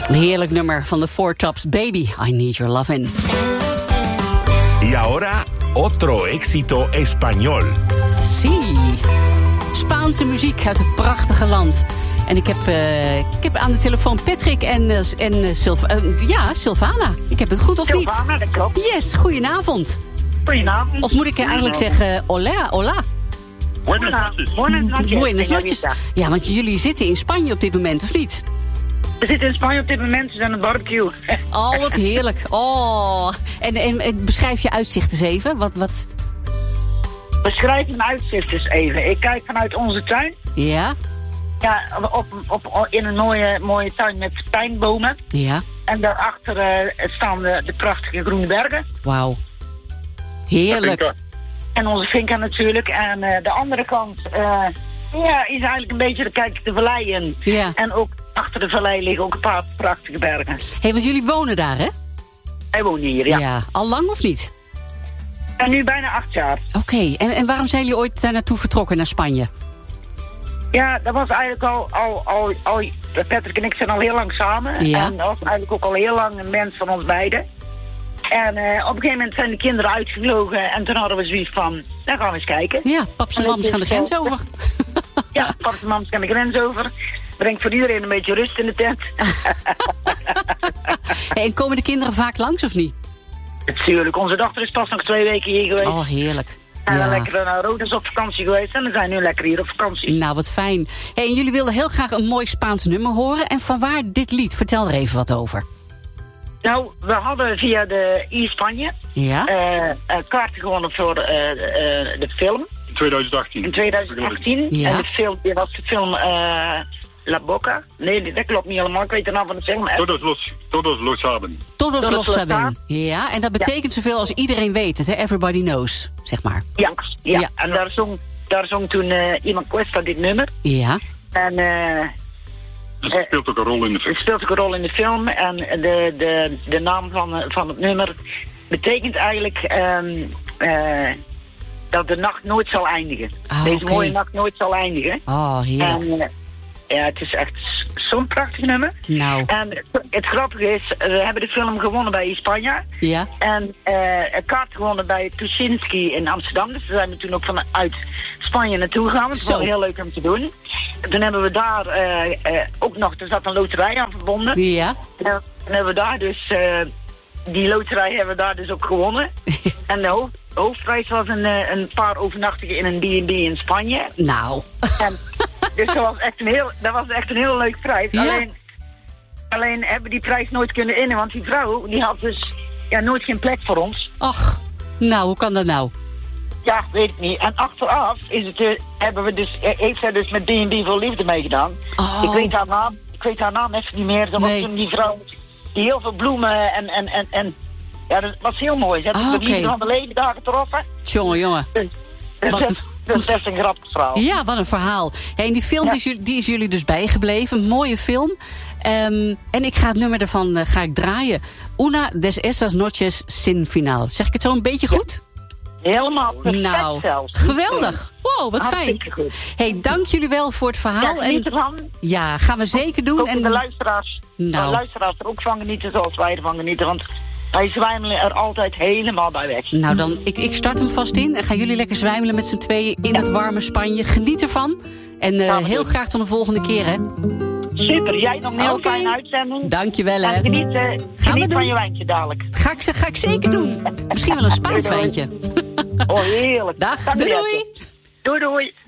Een heerlijk nummer van de Four Tops. Baby, I need your lovin'. Y ahora, otro éxito español. Sí. Spaanse muziek uit het prachtige land. En ik heb aan de telefoon Patrick en Sylvana. Ik heb het goed of niet? Sylvana, dat klopt. Yes, goedenavond. Goedenavond. Of moet ik eigenlijk zeggen hola? Buenas noches. Ja, want jullie zitten in Spanje op dit moment, of niet? We zitten in Spanje op dit moment, we zijn een barbecue. Oh, wat heerlijk. Oh. En beschrijf je uitzicht eens even. Wat? Beschrijf mijn uitzicht eens even. Ik kijk vanuit onze tuin. Ja? Ja, in een mooie tuin met pijnbomen. Ja. En daarachter staan de prachtige groene bergen. Wauw. Heerlijk. En onze finca natuurlijk. En de andere kant is eigenlijk een beetje, kijk, de vallei in. Ja. En ook achter de vallei liggen ook een paar prachtige bergen. Hé, want jullie wonen daar, hè? Wij wonen hier, ja. Ja. Al lang of niet? En nu bijna 8 jaar. Oké. En waarom zijn jullie ooit daar naartoe vertrokken naar Spanje? Ja, dat was eigenlijk al Patrick en ik zijn al heel lang samen. Ja. En dat was eigenlijk ook al heel lang een mens van ons beiden. En op een gegeven moment zijn de kinderen uitgevlogen en toen hadden we zoiets van, dan gaan we eens kijken. Ja, paps en mams gaan de grens over. Ja, paps en mams gaan de grens over. Brengt voor iedereen een beetje rust in de tent. En komen de kinderen vaak langs of niet? Natuurlijk, onze dochter is pas nog 2 weken hier geweest. Oh, heerlijk. En dan Ja. lekker naar Rodes op vakantie geweest en dan zijn we nu lekker hier op vakantie. Nou, wat fijn. Hey, en jullie wilden heel graag een mooi Spaans nummer horen. En vanwaar dit lied? Vertel er even wat over. Nou, we hadden via de e-Spanje Ja? kaarten gewonnen voor de film. 2018. In 2018. Ja. En dit was de film La Boca. Nee, dat klopt niet helemaal. Ik weet de naam van de film. Todos lo saben. Todos los los saben. Ja, en dat betekent zoveel als iedereen weet het, hè? Everybody knows, zeg maar. Ja. Ja. En daar zong toen iemand Cuesta dit nummer. Ja. En Het speelt ook een rol in de film. het speelt ook een rol in de film. En de naam van het nummer betekent eigenlijk dat de nacht nooit zal eindigen. Ah, Deze oké. mooie nacht nooit zal eindigen. Oh, heerlijk. En ja, het is echt zo'n prachtig nummer. Nou. En het grappige is, we hebben de film gewonnen bij Spanje. Ja. En een kaart gewonnen bij Tuschinski in Amsterdam. Dus daar zijn we toen ook vanuit Spanje naartoe gegaan. Het was wel heel leuk om te doen. En toen hebben we daar ook nog, er zat een loterij aan verbonden. Ja. En dan hebben we daar dus, die loterij hebben we daar dus ook gewonnen. En de hoofdprijs was een paar overnachtingen in een B&B in Spanje. Nou. En, dus dat was echt een heel leuk prijs. Ja. Alleen hebben we die prijs nooit kunnen innen, want die vrouw die had dus nooit geen plek voor ons. Ach, nou, hoe kan dat nou? Ja, weet ik niet. En achteraf heeft zij dus met B&B voor Liefde meegedaan. Oh. Ik weet haar naam even niet meer. Dat was toen die vrouw die heel veel bloemen en ja, dat was heel mooi. Ze hebben de liefde van de leven daar getroffen. Jongen. Dat is best een grappig verhaal. Ja, wat een verhaal. Hey, en die film die is jullie dus bijgebleven. Een mooie film. En ik ga het nummer ervan draaien. Una des esas noches sin final. Zeg ik het zo een beetje goed? Helemaal perfect Nou, zelfs. geweldig. Wow, wat fijn. Hartstikke goed. Hey, dank jullie wel voor het verhaal. Ja, geniet ervan. Ja, gaan we zeker doen. Ook En de luisteraars er ook van genieten zoals wij ervan genieten. Want wij zwijmelen er altijd helemaal bij weg. Nou, dan, ik start hem vast in. En gaan jullie lekker zwijmelen met z'n tweeën in het warme Spanje. Geniet ervan. En heel graag tot de volgende keer, hè. Super, jij nog een heel fijne uitzending. Dankjewel, hè. En geniet van je wijntje dadelijk. Ga ik zeker doen. Misschien wel een Spaans wijntje. Oh, heerlijk. Dag, doei. Doei, doei.